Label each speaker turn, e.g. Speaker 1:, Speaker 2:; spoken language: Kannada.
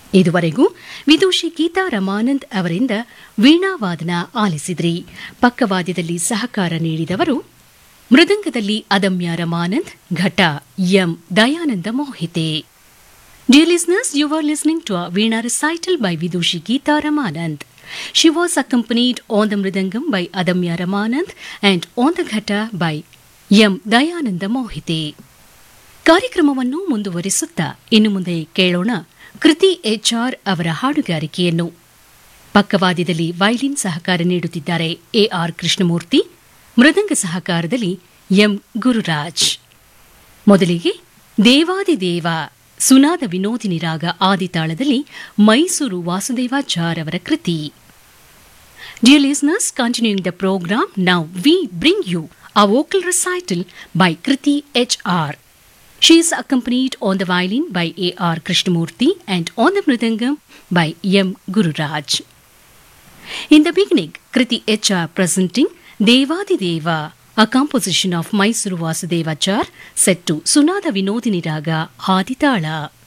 Speaker 1: ಇದುವರೆಗೂ ವಿದೂಷಿ ಗೀತಾ ರಮಾನಂದ್ ಅವರಿಂದ ವೀಣಾವಾದನ ಆಲಿಸಿದ್ರಿ. ಪಕ್ಕವಾದ್ಯದಲ್ಲಿ ಸಹಕಾರ ನೀಡಿದವರು ಮೃದಂಗದಲ್ಲಿ ಅದಮ್ಯ ರಮಾನಂದ್, ಘಟ M Dayananda Mohite. Dear listeners, you were listening to a Veena recital by Vidushi Geeta Ramanand. She was accompanied on the Mridangam by Adamya Ramanand and on the Ghata by M. Dayananda Mohite. ಕಾರ್ಯಕ್ರಮವನ್ನು ಮುಂದುವರಿಸುತ್ತಾ ಇನ್ನು ಮುಂದೆ ಕೇಳೋಣ ಕೃತಿ HR ಅವರ ಹಾಡುಗಾರಿಕೆಯನ್ನು. ಪಕ್ಕವಾದ್ಯದಲ್ಲಿ ವೈಲಿನ್ ಸಹಕಾರ ನೀಡುತ್ತಿದ್ದಾರೆ AR ಕೃಷ್ಣಮೂರ್ತಿ, ಮೃದಂಗ ಸಹಕಾರದಲ್ಲಿ ಎಂ ಗುರುರಾಜ್. ಮೊದಲಿಗೆ ದೇವಾದಿದೇವ ಸುನಾದ ವಿನೋದಿನಿ ರಾಗ ಆದಿತಾಳದಲ್ಲಿ ಮೈಸೂರು ವಾಸುದೇವಾಚಾರ್ ಅವರ ಕೃತಿ. Dear listeners, continuing the program, now we bring you a vocal recital by Kriti HR. She is accompanied on the violin by AR Krishnamurthy and on the mridangam by M. Gururaj. In the beginning, Kriti HR presenting Devadi Deva, a composition of Mysuru Vasudevachar set to Sunada Vinodini Raga Aditala.